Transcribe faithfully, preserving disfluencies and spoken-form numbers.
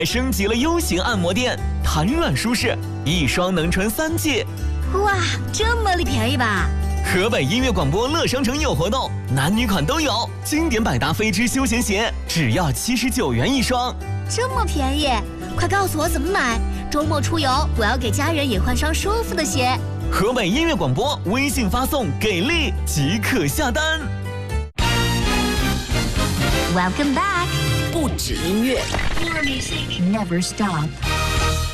升级了 U 型按摩垫，弹软舒适，一双能撑三季。 哇，这么便宜吧？ 河北音乐广播乐商城有活动，男女款都有，经典百搭飞织休闲鞋只要七十九元一双。 这么便宜，快告诉我怎么买！周末出游，我要给家人也换双舒服的鞋。 河北音乐广播微信发送“给力”即可下单。 Welcome back， 不止音乐 More music never stop。